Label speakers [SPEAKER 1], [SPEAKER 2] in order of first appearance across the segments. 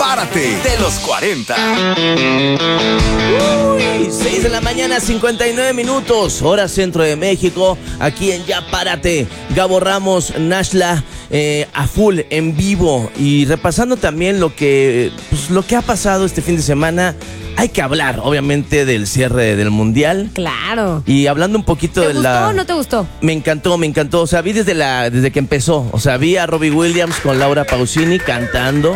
[SPEAKER 1] Párate de los 40.
[SPEAKER 2] Uy, 6 de la mañana, 59 minutos, hora centro de México, aquí en Ya Párate. Gabo Ramos, Nashla, a full, en vivo. Y repasando también lo que ha pasado este fin de semana. Hay que hablar, obviamente, del cierre del Mundial.
[SPEAKER 3] Claro.
[SPEAKER 2] Y hablando un poquito
[SPEAKER 3] ¿Te
[SPEAKER 2] de
[SPEAKER 3] gustó o no te gustó?
[SPEAKER 2] Me encantó. O sea, vi desde que empezó. O sea, vi a Robbie Williams con Laura Pausini cantando.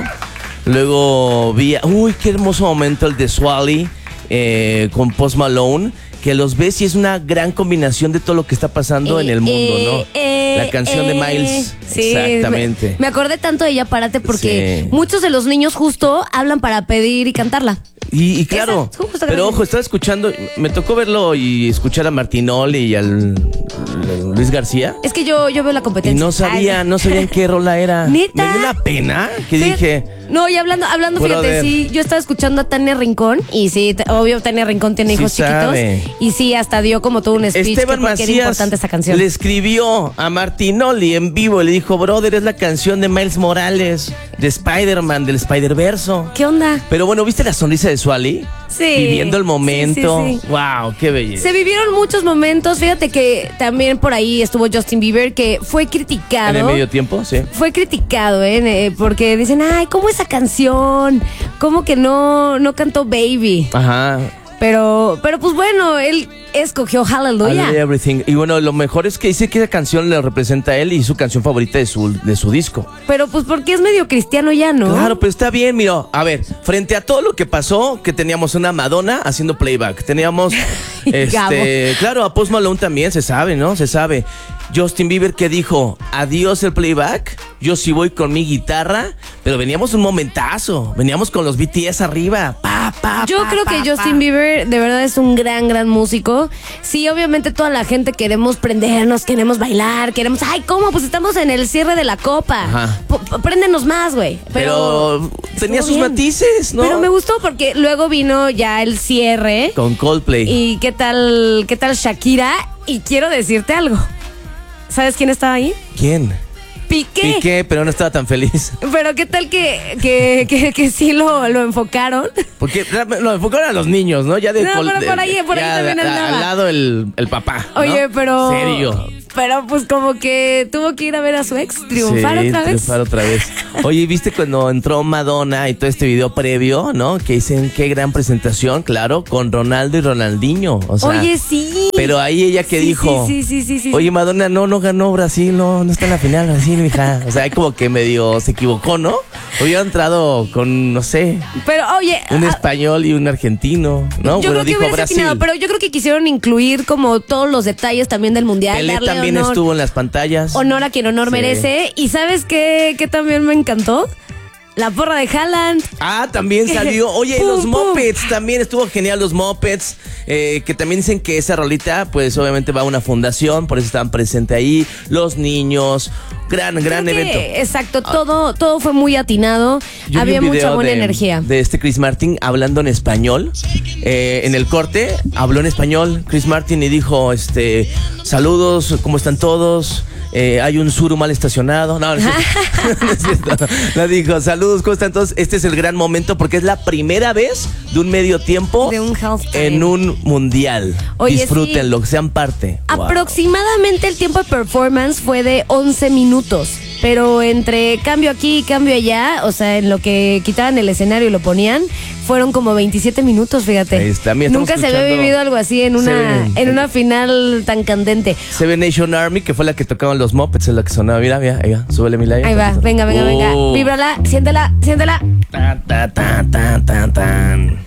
[SPEAKER 2] Luego vi qué hermoso momento el de Swally con Post Malone. Que los ves y es una gran combinación de todo lo que está pasando en el mundo, ¿no? La canción de Miles.
[SPEAKER 3] Sí,
[SPEAKER 2] exactamente.
[SPEAKER 3] Me acordé tanto de Ya Párate porque muchos de los niños justo hablan para pedir y cantarla.
[SPEAKER 2] Y claro, pero ojo, estaba escuchando, me tocó verlo y escuchar a Martinoli y al Luis García.
[SPEAKER 3] Es que yo veo la competencia.
[SPEAKER 2] Y no sabían qué rola era.
[SPEAKER 3] ¿Neta?
[SPEAKER 2] Me dio una pena que dije...
[SPEAKER 3] No, y hablando, fíjate, sí, yo estaba escuchando a Tania Rincón y sí, obvio Tania Rincón tiene hijos chiquitos y sí, hasta dio como todo un speech
[SPEAKER 2] Esteban
[SPEAKER 3] porque
[SPEAKER 2] Macías
[SPEAKER 3] era importante esa canción.
[SPEAKER 2] Le escribió a Martinoli en vivo y le dijo, brother, es la canción de Miles Morales, de Spider-Man, del Spider-Verso.
[SPEAKER 3] ¿Qué onda?
[SPEAKER 2] Pero bueno, ¿viste la sonrisa de Swally?
[SPEAKER 3] Sí.
[SPEAKER 2] Viviendo el momento.
[SPEAKER 3] Sí.
[SPEAKER 2] Wow, qué belleza.
[SPEAKER 3] Se vivieron muchos momentos. Fíjate que también por ahí estuvo Justin Bieber, que fue criticado.
[SPEAKER 2] En el medio tiempo, sí.
[SPEAKER 3] Fue criticado, porque dicen, ay, ¿cómo esa canción? ¿Cómo que no cantó Baby?
[SPEAKER 2] Ajá.
[SPEAKER 3] Pero pues bueno, él escogió Hallelujah.
[SPEAKER 2] Everything. Y bueno, lo mejor es que dice que esa canción le representa a él y su canción favorita de su disco.
[SPEAKER 3] Pero pues porque es medio cristiano ya, ¿no?
[SPEAKER 2] Claro, pero está bien, mira. A ver, frente a todo lo que pasó, que teníamos una Madonna haciendo playback. Teníamos, claro, a Post Malone también, se sabe, ¿no? Se sabe. Justin Bieber que dijo, adiós el playback, yo sí voy con mi guitarra, pero veníamos un momentazo, veníamos con los BTS arriba,
[SPEAKER 3] Yo creo que Justin Bieber de verdad es un gran músico. Sí, obviamente toda la gente queremos prendernos, queremos bailar, ay, ¿cómo? Pues estamos en el cierre de la copa. Préndenos más, güey.
[SPEAKER 2] Pero tenía sus matices, ¿no?
[SPEAKER 3] Pero me gustó porque luego vino ya el cierre.
[SPEAKER 2] Con Coldplay.
[SPEAKER 3] ¿Y qué tal Shakira? Y quiero decirte algo. ¿Sabes quién estaba ahí?
[SPEAKER 2] ¿Quién?
[SPEAKER 3] Piqué,
[SPEAKER 2] pero no estaba tan feliz.
[SPEAKER 3] Pero qué tal que sí lo enfocaron.
[SPEAKER 2] Porque lo enfocaron a los niños, ¿no? Ya de
[SPEAKER 3] pero por ahí también andaba.
[SPEAKER 2] Al lado el papá, ¿no?
[SPEAKER 3] Oye, pero...
[SPEAKER 2] Serio.
[SPEAKER 3] Pero pues como que tuvo que ir a ver a su ex triunfar otra vez. Oye, ¿viste cuando entró Madonna y todo este video previo, ¿no? Que dicen qué gran presentación, claro, con Ronaldo y Ronaldinho. O sea, oye, sí.
[SPEAKER 2] Pero ahí ella que dijo,
[SPEAKER 3] sí.
[SPEAKER 2] Oye, Madonna, no ganó Brasil, no está en la final Brasil, mija. O sea, ahí como que medio se equivocó, ¿no? Hubiera entrado con, no sé.
[SPEAKER 3] Pero oye,
[SPEAKER 2] un español y un argentino, ¿no?
[SPEAKER 3] Yo creo que
[SPEAKER 2] dijo Brasil.
[SPEAKER 3] pero yo creo que quisieron incluir como todos los detalles también del mundial.
[SPEAKER 2] Pelé también estuvo en las pantallas.
[SPEAKER 3] Honor a quien honor merece. Y ¿sabes qué también me encantó? La porra de Haaland.
[SPEAKER 2] También salió. Oye, los Muppets, también estuvo genial los Muppets. Que también dicen que esa rolita, pues obviamente va a una fundación, por eso estaban presentes ahí. Los niños. Gran evento.
[SPEAKER 3] Exacto, todo fue muy atinado. Había mucha buena energía.
[SPEAKER 2] De Chris Martin hablando en español. En el corte habló en español Chris Martin y dijo, saludos, ¿cómo están todos? Hay un suru mal estacionado. No es cierto. No dijo, saludos, ¿cómo están todos? Este es el gran momento porque es la primera vez de un medio tiempo
[SPEAKER 3] de un halftime
[SPEAKER 2] en un mundial.
[SPEAKER 3] Oye,
[SPEAKER 2] disfrútenlo, que sean parte.
[SPEAKER 3] Aproximadamente el tiempo de performance fue de 11 minutos. Pero entre cambio aquí y cambio allá, o sea, en lo que quitaban el escenario y lo ponían, fueron como 27 minutos, fíjate.
[SPEAKER 2] Ahí está,
[SPEAKER 3] nunca se había vivido algo así en una final tan candente.
[SPEAKER 2] Seven Nation Army, que fue la que tocaban los Muppets, es la que sonaba. Mira, súbele, Milaya.
[SPEAKER 3] Ahí va, venga. Víbrala, siéntela.
[SPEAKER 2] Tan.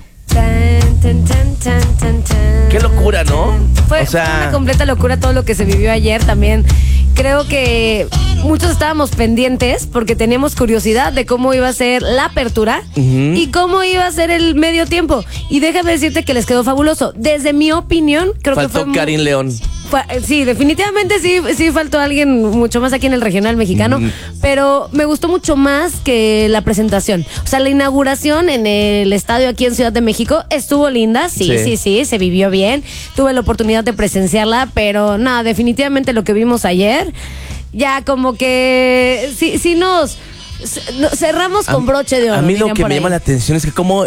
[SPEAKER 2] Qué locura, ¿no?
[SPEAKER 3] Fue una completa locura todo lo que se vivió ayer también. Creo que muchos estábamos pendientes porque teníamos curiosidad de cómo iba a ser la apertura y cómo iba a ser el medio tiempo. Y déjame decirte que les quedó fabuloso. Desde mi opinión, creo que fue...
[SPEAKER 2] Faltó Karin León.
[SPEAKER 3] Sí, definitivamente sí faltó alguien mucho más aquí en el regional mexicano, pero me gustó mucho más que la presentación. O sea, la inauguración en el estadio aquí en Ciudad de México estuvo linda, sí, se vivió bien. Tuve la oportunidad de presenciarla, pero nada, definitivamente lo que vimos ayer, ya como que sí nos cerramos con broche de oro.
[SPEAKER 2] A mí lo
[SPEAKER 3] dirían
[SPEAKER 2] que
[SPEAKER 3] por
[SPEAKER 2] me
[SPEAKER 3] ahí.
[SPEAKER 2] llama la atención es que como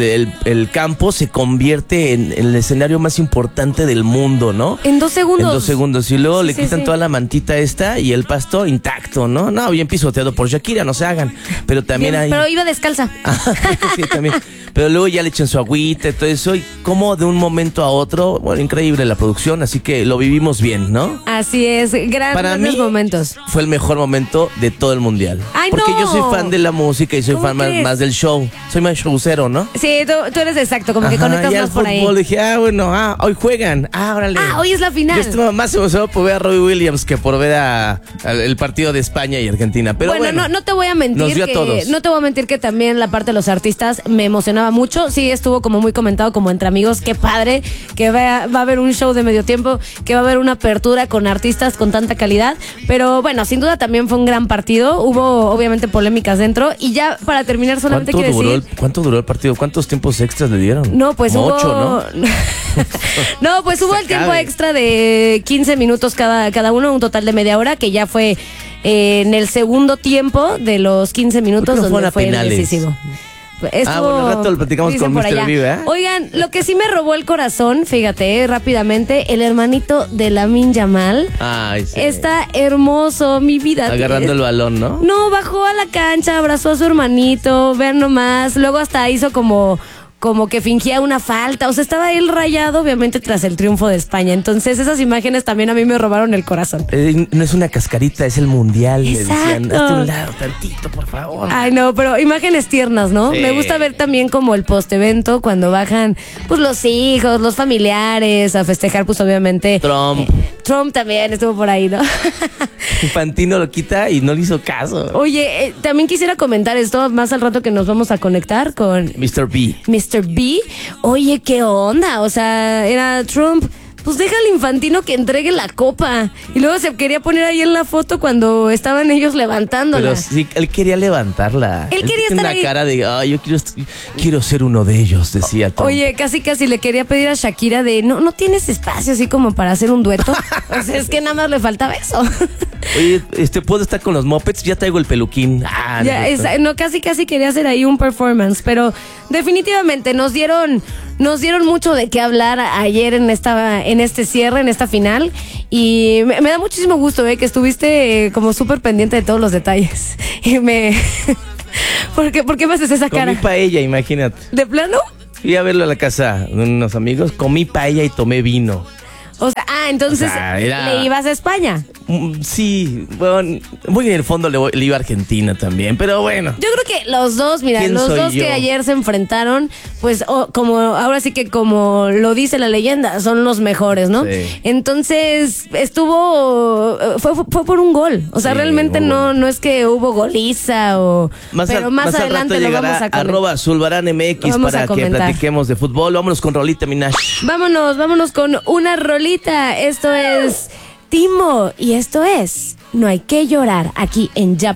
[SPEAKER 2] el campo se convierte en el escenario más importante del mundo, ¿no?
[SPEAKER 3] En 2 segundos.
[SPEAKER 2] En 2 segundos. Y luego
[SPEAKER 3] Sí,
[SPEAKER 2] le
[SPEAKER 3] sí,
[SPEAKER 2] quitan
[SPEAKER 3] sí.
[SPEAKER 2] toda la mantita esta y el pasto intacto, ¿no? No, bien pisoteado por Shakira, no se hagan. Pero también
[SPEAKER 3] Bien,
[SPEAKER 2] hay...
[SPEAKER 3] Pero iba descalza.
[SPEAKER 2] Sí, también. Pero luego ya le echan su agüita y todo eso. Y como de un momento a otro, bueno, increíble la producción. Así que lo vivimos bien, ¿no?
[SPEAKER 3] Así es,
[SPEAKER 2] Para
[SPEAKER 3] grandes
[SPEAKER 2] mí
[SPEAKER 3] momentos.
[SPEAKER 2] fue el mejor momento de todo el mundial.
[SPEAKER 3] ¡Ay,
[SPEAKER 2] Porque
[SPEAKER 3] no!
[SPEAKER 2] yo soy fan de la música y soy
[SPEAKER 3] ¿Cómo
[SPEAKER 2] fan más,
[SPEAKER 3] crees?
[SPEAKER 2] más del show. Soy más showcero, ¿no?
[SPEAKER 3] Sí, tú eres exacto, como que
[SPEAKER 2] Ajá,
[SPEAKER 3] conectas
[SPEAKER 2] ya
[SPEAKER 3] más
[SPEAKER 2] el
[SPEAKER 3] por
[SPEAKER 2] fútbol
[SPEAKER 3] ahí.
[SPEAKER 2] dije, bueno, hoy juegan. Órale.
[SPEAKER 3] Hoy es la final.
[SPEAKER 2] Yo estaba más emocionado por ver a Robbie Williams que por ver el partido de España y Argentina. Pero bueno,
[SPEAKER 3] no te voy a mentir
[SPEAKER 2] nos dio a todos.
[SPEAKER 3] no te voy a mentir que también la parte de los artistas me emocionaba mucho. Sí, estuvo como muy comentado como entre amigos, qué padre que va a haber un show de medio tiempo, que va a haber una apertura con artistas con tanta calidad, pero bueno, sin duda también fue un gran partido. Hubo obviamente polémicas dentro y ya para terminar solamente quiero decir
[SPEAKER 2] ¿Cuánto duró el partido? ¿Cuántos tiempos extras le dieron?
[SPEAKER 3] no, pues
[SPEAKER 2] Como
[SPEAKER 3] hubo
[SPEAKER 2] 8, ¿no?
[SPEAKER 3] No, pues hubo
[SPEAKER 2] Se
[SPEAKER 3] el tiempo
[SPEAKER 2] cabe.
[SPEAKER 3] extra de 15 minutos cada uno, un total de media hora, que ya fue en el segundo tiempo de los 15 minutos
[SPEAKER 2] ¿Por qué no fueron
[SPEAKER 3] donde
[SPEAKER 2] a
[SPEAKER 3] fue
[SPEAKER 2] penales?
[SPEAKER 3] decisivo.
[SPEAKER 2] Bueno, al rato lo platicamos
[SPEAKER 3] dicen
[SPEAKER 2] con
[SPEAKER 3] por
[SPEAKER 2] Mr.
[SPEAKER 3] allá.
[SPEAKER 2] Vive, ¿eh?
[SPEAKER 3] Oigan, lo que sí me robó el corazón, fíjate, rápidamente, el hermanito de Lamine Yamal.
[SPEAKER 2] Ay, sí.
[SPEAKER 3] Está hermoso, mi vida.
[SPEAKER 2] Agarrando el balón, ¿no?
[SPEAKER 3] No, bajó a la cancha, abrazó a su hermanito, vean nomás. Luego hasta hizo como que fingía una falta. O sea, estaba él rayado, obviamente, tras el triunfo de España. Entonces, esas imágenes también a mí me robaron el corazón.
[SPEAKER 2] No es una cascarita, es el mundial. Le decían,
[SPEAKER 3] Exacto.
[SPEAKER 2] hazte un lado tantito, por favor.
[SPEAKER 3] Ay, no, pero imágenes tiernas, ¿no?
[SPEAKER 2] Sí.
[SPEAKER 3] Me gusta ver también como el post-evento, cuando bajan, pues, los hijos, los familiares, a festejar, pues, obviamente.
[SPEAKER 2] Trump.
[SPEAKER 3] Trump también estuvo por ahí, ¿no?
[SPEAKER 2] Infantino lo quita y no le hizo caso.
[SPEAKER 3] Oye, también quisiera comentar esto más al rato que nos vamos a conectar con
[SPEAKER 2] Mr. B.
[SPEAKER 3] Mr. B. Oye, ¿qué onda? O sea, era Trump. Pues deja al Infantino que entregue la copa. Y luego se quería poner ahí en la foto cuando estaban ellos levantándola.
[SPEAKER 2] Pero sí, él quería levantarla.
[SPEAKER 3] Él quería
[SPEAKER 2] tiene
[SPEAKER 3] estar
[SPEAKER 2] una
[SPEAKER 3] ahí.
[SPEAKER 2] cara de, yo quiero ser uno de ellos, decía Trump.
[SPEAKER 3] Oye, casi le quería pedir a Shakira de, no tienes espacio así como para hacer un dueto. O sea, es que nada más le faltaba eso.
[SPEAKER 2] Oye, ¿puedo estar con los Muppets? Ya traigo el peluquín.
[SPEAKER 3] No, casi quería hacer ahí un performance, pero definitivamente nos dieron mucho de qué hablar ayer en este cierre, en esta final, y me da muchísimo gusto que estuviste como súper pendiente de todos los detalles. Y ¿Por qué me haces esa cara?
[SPEAKER 2] Comí paella, imagínate.
[SPEAKER 3] ¿De plano?
[SPEAKER 2] Fui a verlo a la casa de unos amigos, comí paella y tomé vino.
[SPEAKER 3] O sea, entonces
[SPEAKER 2] O sea, era-
[SPEAKER 3] le ibas a España.
[SPEAKER 2] Sí, bueno, muy en el fondo le iba a Argentina también, pero bueno.
[SPEAKER 3] Yo creo que los dos, mira,
[SPEAKER 2] ¿Quién
[SPEAKER 3] los
[SPEAKER 2] soy
[SPEAKER 3] dos
[SPEAKER 2] yo?
[SPEAKER 3] que ayer se enfrentaron, pues como ahora sí que como lo dice la leyenda, son los mejores, ¿no?
[SPEAKER 2] Sí.
[SPEAKER 3] Entonces fue por un gol. O sea,
[SPEAKER 2] Sí,
[SPEAKER 3] realmente
[SPEAKER 2] muy bueno.
[SPEAKER 3] no es que hubo goliza pero más
[SPEAKER 2] al
[SPEAKER 3] adelante
[SPEAKER 2] rato
[SPEAKER 3] lo
[SPEAKER 2] llegará
[SPEAKER 3] vamos a comentar.
[SPEAKER 2] @Zulbarán_MX
[SPEAKER 3] Lo vamos a
[SPEAKER 2] para que
[SPEAKER 3] comentar.
[SPEAKER 2] platiquemos de fútbol. Vámonos con rolita, Minash.
[SPEAKER 3] Vámonos con una rolita. Esto es Timo y esto es No hay que llorar aquí en Ya